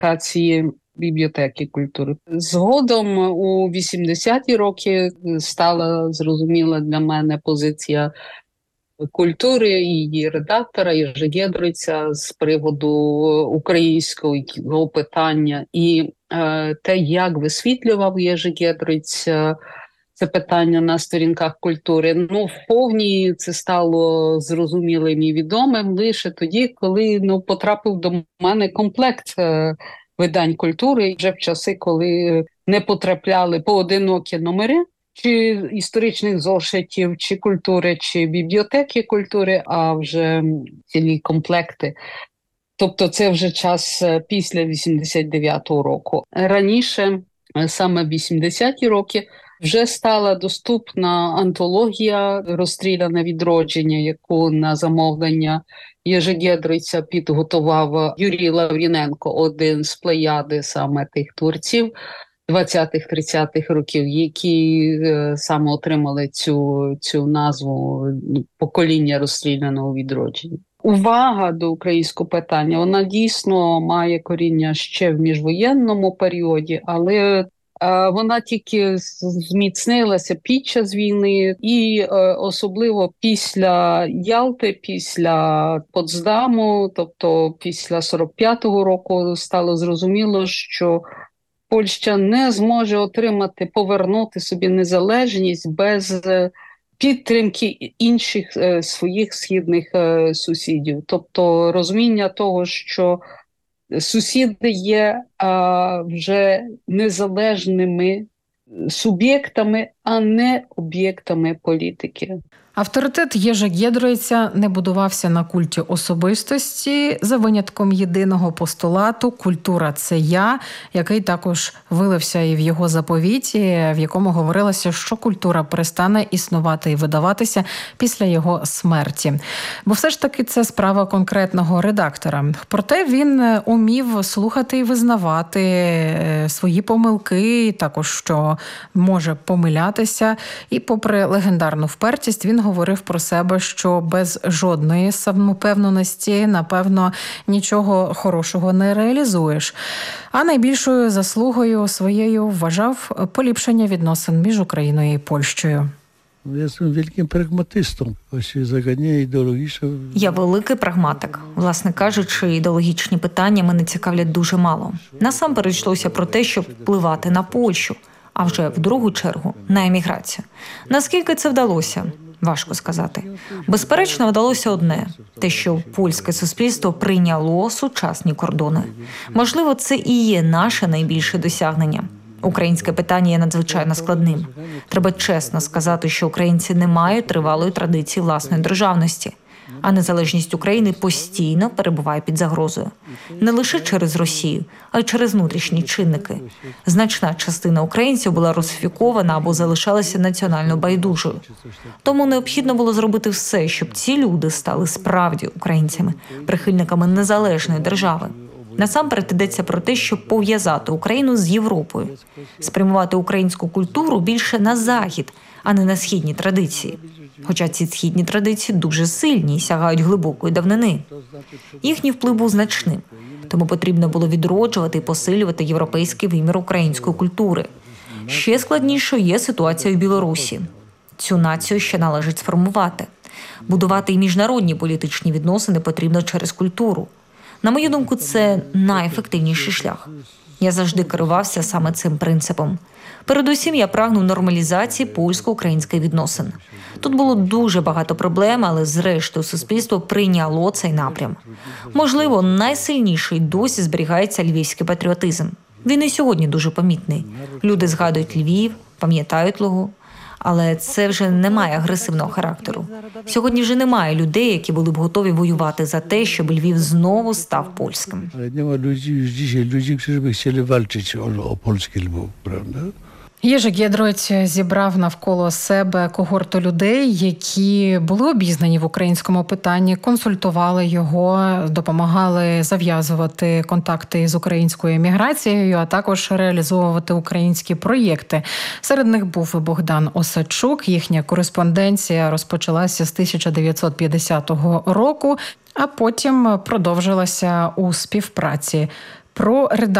локації бібліотеки культури. Згодом у 80-ті роки стала зрозуміла для мене позиція культури і її редактора Єжи Гєдриця з приводу українського питання. І те, як висвітлював Єжи Гєдриць це питання на сторінках культури, в повній це стало зрозумілим і відомим лише тоді, коли потрапив до мене комплект видань культури, вже в часи, коли не потрапляли поодинокі номери, чи історичних зошитів, чи культури, чи бібліотеки культури, а вже цілі комплекти. Тобто це вже час після 89-го року. Раніше, саме в 80-ті роки, вже стала доступна антологія «Розстріляне відродження», яку на замовлення Єжи Гєдриця підготував Юрій Лавріненко, один з плеяди саме тих творців 20-30-х років, які саме отримали цю назву «Покоління розстріляного відродження». Увага до українського питання, вона дійсно має коріння ще в міжвоєнному періоді, але вона тільки зміцнилася під час війни і особливо після Ялти, після Потсдаму, тобто після 45-го року стало зрозуміло, що Польща не зможе повернути собі незалежність без підтримки інших своїх східних сусідів. Тобто розуміння того, що сусіди є вже незалежними суб'єктами, а не об'єктами політики. Авторитет Єжи Гєдриця не будувався на культі особистості, за винятком єдиного постулату «Культура – це я», який також вилився і в його заповіті, в якому говорилося, що культура перестане існувати і видаватися після його смерті. Бо все ж таки це справа конкретного редактора. Проте він умів слухати і визнавати свої помилки, також що може помилятися. І попри легендарну впертість, він говорив про себе, що без жодної самовпевненості, напевно, нічого хорошого не реалізуєш. А найбільшою заслугою своєю вважав поліпшення відносин між Україною і Польщею. Я великим прагматистом. Я великий прагматик. Власне кажучи, ідеологічні питання мене цікавлять дуже мало. Насамперед йшлося про те, щоб впливати на Польщу, а вже в другу чергу на еміграцію. Наскільки це вдалося? Важко сказати. Безперечно, вдалося одне – те, що польське суспільство прийняло сучасні кордони. Можливо, це і є наше найбільше досягнення. Українське питання є надзвичайно складним. Треба чесно сказати, що українці не мають тривалої традиції власної державності. А незалежність України постійно перебуває під загрозою. Не лише через Росію, а й через внутрішні чинники. Значна частина українців була русифікована або залишалася національно байдужою. Тому необхідно було зробити все, щоб ці люди стали справді українцями, прихильниками незалежної держави. Насамперед йдеться про те, щоб пов'язати Україну з Європою, спрямувати українську культуру більше на захід, а не на східні традиції. Хоча ці східні традиції дуже сильні і сягають глибокої давнини. Їхній вплив був значним, тому потрібно було відроджувати і посилювати європейський вимір української культури. Ще складнішою є ситуація в Білорусі. Цю націю ще належить сформувати. Будувати і міжнародні політичні відносини потрібно через культуру. На мою думку, це найефективніший шлях. Я завжди керувався саме цим принципом. Передусім, я прагнув нормалізації польсько-українських відносин. Тут було дуже багато проблем, але зрештою суспільство прийняло цей напрям. Можливо, найсильніший досі зберігається львівський патріотизм. Він і сьогодні дуже помітний. Люди згадують Львів, пам'ятають Лугу. Але це вже не має агресивного характеру. Сьогодні вже немає людей, які були б готові воювати за те, щоб Львів знову став польським. Але немає людей, які б хотіли walczyć o polski Lwów, правда? Єжи Гєдриць зібрав навколо себе когорту людей, які були обізнані в українському питанні, консультували його, допомагали зав'язувати контакти з українською еміграцією, а також реалізовувати українські проєкти. Серед них був Богдан Осадчук. Їхня кореспонденція розпочалася з 1950 року, а потім продовжилася у співпраці. Про редакцію